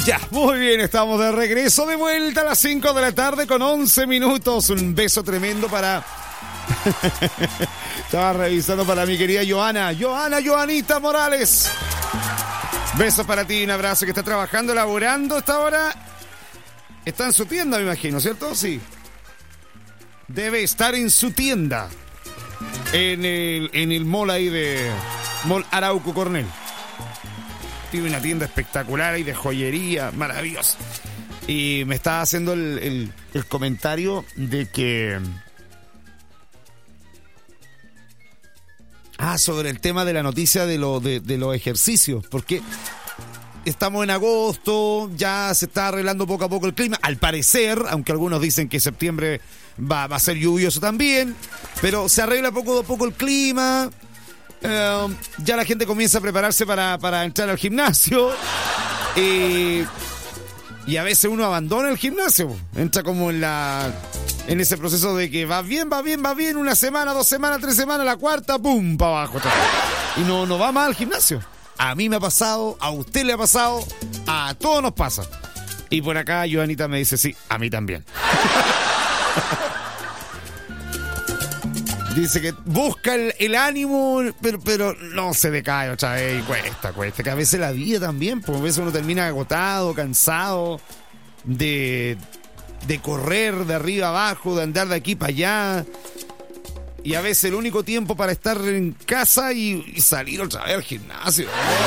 Ya, muy bien, estamos de regreso, de vuelta a las 5 de la tarde con 11 minutos. Un beso tremendo para... Estaba revisando para mi querida Joanita Morales. Besos para ti, un abrazo, que está trabajando, laborando esta hora. Está en su tienda, me imagino, ¿cierto? Sí. Debe estar en su tienda. En el mall ahí de... Mall Arauco Cornell. Tiene una tienda espectacular ahí de joyería, maravillosa. Y me estaba haciendo el comentario de que... sobre el tema de la noticia de los ejercicios. Porque estamos en agosto, ya se está arreglando poco a poco el clima. Al parecer, aunque algunos dicen que septiembre va a ser lluvioso también. Pero se arregla poco a poco el clima. Ya la gente comienza a prepararse para entrar al gimnasio. Y a veces uno abandona el gimnasio. Entra como en ese proceso de que va bien, una semana, 2 semanas, 3 semanas, la cuarta, ¡pum!, para abajo. Y no va más al gimnasio. A mí me ha pasado, a usted le ha pasado, a todos nos pasa. Y por acá Joanita me dice, sí, a mí también. Dice que busca el ánimo, pero no se decae otra vez y cuesta. Que a veces la vida también, porque a veces uno termina agotado, cansado de correr de arriba abajo, de andar de aquí para allá. Y a veces el único tiempo para estar en casa y salir otra vez al gimnasio.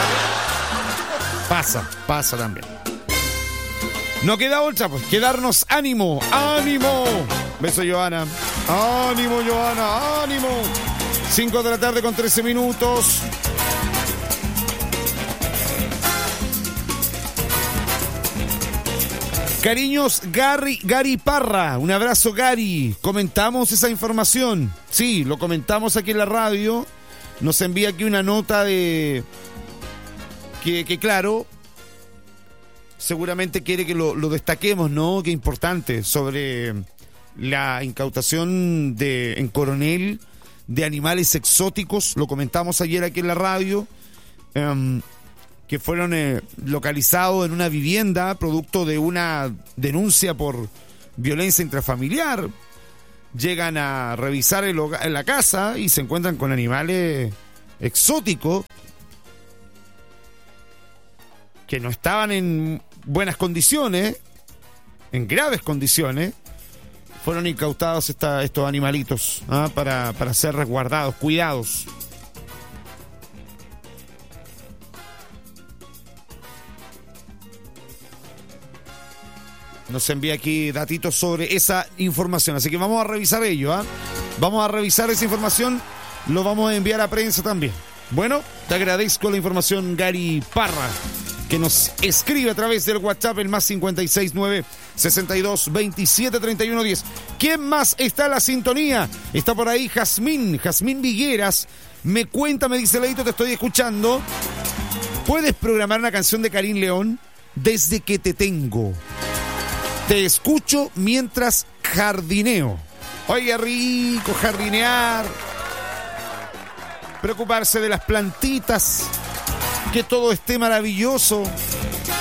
Pasa también. No queda otra, pues, que darnos ánimo. ¡Ánimo! Beso, Joana. ¡Ánimo, Joana! ¡Ánimo! 5 de la tarde con 13 minutos. Cariños, Gary Parra. Un abrazo, Gary. Comentamos esa información. Sí, lo comentamos aquí en la radio. Nos envía aquí una nota de... Que claro... Seguramente quiere que lo destaquemos, ¿no? Qué importante, sobre la incautación en Coronel de animales exóticos. Lo comentamos ayer aquí en la radio, que fueron localizados en una vivienda producto de una denuncia por violencia intrafamiliar. Llegan a revisar en la casa y se encuentran con animales exóticos que no estaban en buenas condiciones, en graves condiciones. Fueron incautados estos animalitos para ser resguardados, cuidados. Nos envía aquí datitos sobre esa información, así que vamos a revisar ello. Vamos a revisar esa información, lo vamos a enviar a prensa también. Bueno, te agradezco la información, Gary Parra, que nos escribe a través del WhatsApp, el más 569-6227-3110. ¿Quién más está en la sintonía? Está por ahí Jazmín Vigueras. Me dice Leito, te estoy escuchando. ¿Puedes programar una canción de Karim León? Desde que te tengo. Te escucho mientras jardineo. Oye, rico jardinear. Preocuparse de las plantitas. Que todo esté maravilloso.